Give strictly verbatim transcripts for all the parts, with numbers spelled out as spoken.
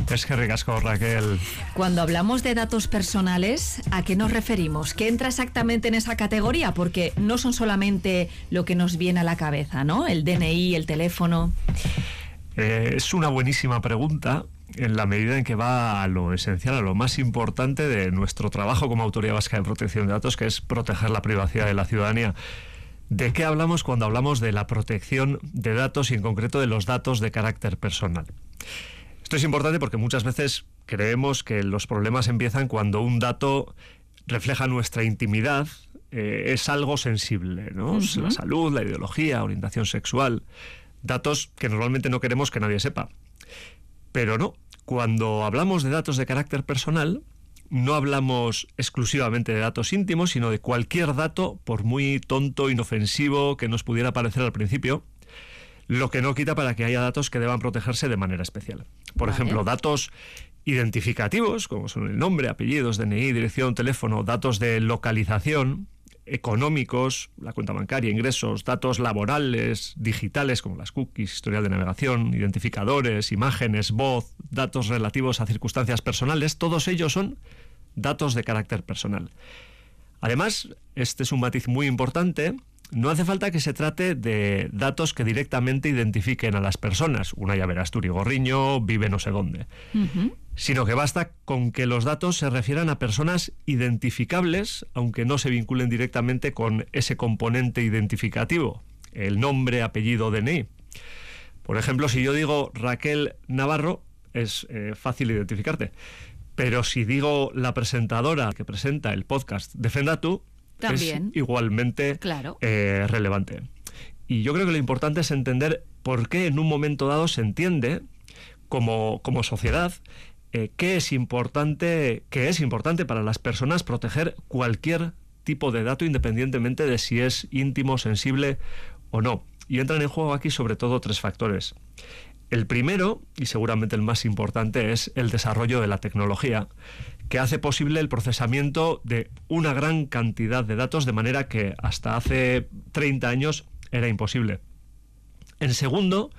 Es que ricasco, Raquel. Cuando hablamos de datos personales, ¿a qué nos referimos? ¿Qué entra exactamente en esa categoría? Porque no son solamente lo que nos viene a la cabeza, ¿no? El D N I, el teléfono. Eh, es una buenísima pregunta, en la medida en que va a lo esencial, a lo más importante de nuestro trabajo como Autoridad Vasca de Protección de Datos, que es proteger la privacidad de la ciudadanía. ¿De qué hablamos cuando hablamos de la protección de datos y en concreto de los datos de carácter personal? Esto es importante porque muchas veces creemos que los problemas empiezan cuando un dato refleja nuestra intimidad, eh, es algo sensible, ¿no? Uh-huh. La salud, la ideología, orientación sexual, datos que normalmente no queremos que nadie sepa. Pero no, cuando hablamos de datos de carácter personal, no hablamos exclusivamente de datos íntimos, sino de cualquier dato, por muy tonto, inofensivo que nos pudiera parecer al principio, lo que no quita para que haya datos que deban protegerse de manera especial. Por vale. ejemplo, datos identificativos, como son el nombre, apellidos, D N I, dirección, teléfono, datos de localización, económicos, la cuenta bancaria, ingresos, datos laborales, digitales, como las cookies, historial de navegación, identificadores, imágenes, voz, datos relativos a circunstancias personales, todos ellos son datos de carácter personal. Además, este es un matiz muy importante. No hace falta que se trate de datos que directamente identifiquen a las personas. Una ya verás, Turigorriño, vive no sé dónde. Uh-huh. Sino que basta con que los datos se refieran a personas identificables, aunque no se vinculen directamente con ese componente identificativo, el nombre, apellido, D N I. Por ejemplo, si yo digo Raquel Navarro, es eh, fácil identificarte. Pero si digo la presentadora que presenta el podcast Defenda Tú, también es igualmente claro. eh, relevante. Y yo creo que lo importante es entender por qué en un momento dado se entiende como, como sociedad eh, qué es importante, que es importante para las personas proteger cualquier tipo de dato independientemente de si es íntimo, sensible o no. Y entran en juego aquí sobre todo tres factores. El primero, y seguramente el más importante, es el desarrollo de la tecnología, que hace posible el procesamiento de una gran cantidad de datos, de manera que hasta hace treinta años era imposible. En segundo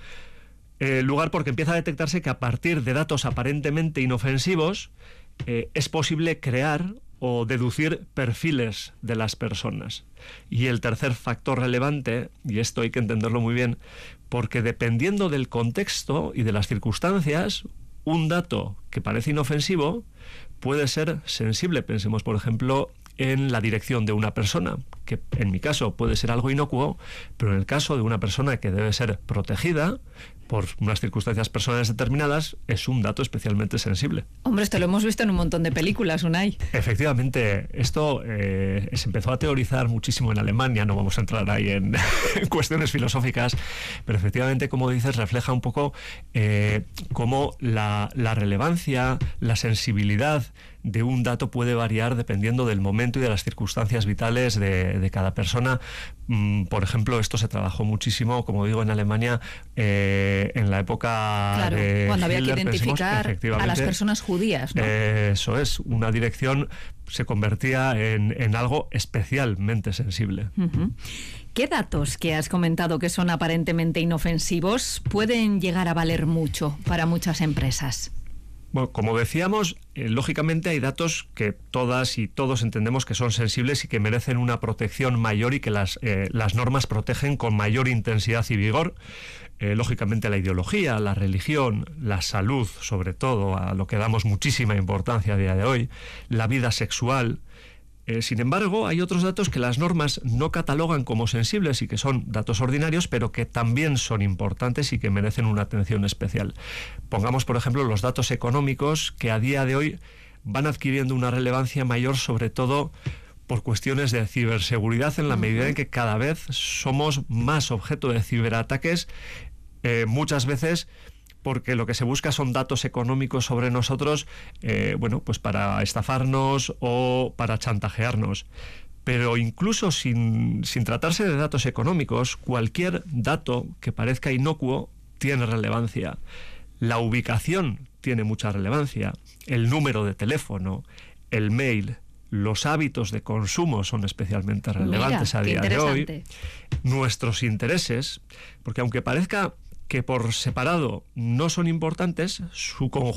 eh, lugar, porque empieza a detectarse que a partir de datos aparentemente inofensivos eh, es posible crear o deducir perfiles de las personas. Y el tercer factor relevante, y esto hay que entenderlo muy bien, porque dependiendo del contexto y de las circunstancias, un dato que parece inofensivo puede ser sensible. Pensemos, por ejemplo, en la dirección de una persona, que en mi caso puede ser algo inocuo, pero en el caso de una persona que debe ser protegida por unas circunstancias personales determinadas, es un dato especialmente sensible. Hombre, esto lo hemos visto en un montón de películas, Unai. Efectivamente, esto eh, se empezó a teorizar muchísimo en Alemania, no vamos a entrar ahí en, en cuestiones filosóficas, pero efectivamente, como dices, refleja un poco eh, cómo la, la relevancia, la sensibilidad de un dato puede variar dependiendo del momento y de las circunstancias vitales de, de cada persona. Mm, por ejemplo, esto se trabajó muchísimo, como digo, en Alemania eh, en la época claro, de cuando había Hitler, que identificar pensemos, a las personas judías, ¿no? Eh, eso es, una dirección se convertía en, en algo especialmente sensible. Uh-huh. ¿Qué datos que has comentado que son aparentemente inofensivos pueden llegar a valer mucho para muchas empresas? Bueno, como decíamos, eh, lógicamente hay datos que todas y todos entendemos que son sensibles y que merecen una protección mayor y que las, eh, las normas protegen con mayor intensidad y vigor. Eh, lógicamente la ideología, la religión, la salud, sobre todo, a lo que damos muchísima importancia a día de hoy, la vida sexual. Eh, sin embargo, hay otros datos que las normas no catalogan como sensibles y que son datos ordinarios, pero que también son importantes y que merecen una atención especial. Pongamos, por ejemplo, los datos económicos, que a día de hoy van adquiriendo una relevancia mayor, sobre todo por cuestiones de ciberseguridad, en la medida en que cada vez somos más objeto de ciberataques, eh, muchas veces porque lo que se busca son datos económicos sobre nosotros, eh, bueno, pues para estafarnos o para chantajearnos. Pero incluso sin, sin tratarse de datos económicos, cualquier dato que parezca inocuo tiene relevancia. La ubicación tiene mucha relevancia, el número de teléfono, el mail, los hábitos de consumo son especialmente relevantes. Mira, a día de hoy. Nuestros intereses, porque aunque parezca que por separado no son importantes, su conjunto